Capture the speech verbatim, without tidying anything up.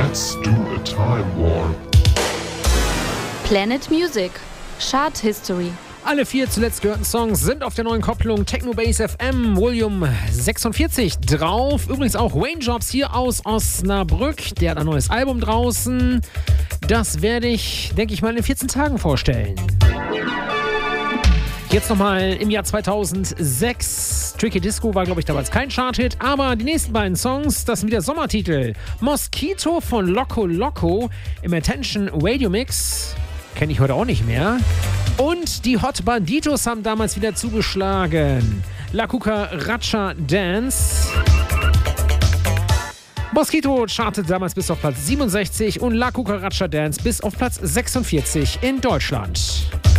Let's do a time warp. Planet Music Chart History. Alle vier zuletzt gehörten Songs sind auf der neuen Kopplung Techno Base F M Volume sechsundvierzig drauf. Übrigens auch Wayne Jobs hier aus Osnabrück. Der hat ein neues Album draußen. Das werde ich, denke ich mal, in vierzehn Tagen vorstellen. Jetzt nochmal im Jahr zweitausendsechs. Tricky Disco war, glaube ich, damals kein Charthit. Aber die nächsten beiden Songs, das sind wieder Sommertitel. Mosquito von Loco Loco im Attention Radio Mix. Kenne ich heute auch nicht mehr. Und die Hot Banditos haben damals wieder zugeschlagen. La Cucaracha Dance. Mosquito chartet damals bis auf Platz siebenundsechzig und La Cucaracha Dance bis auf Platz sechsundvierzig in Deutschland.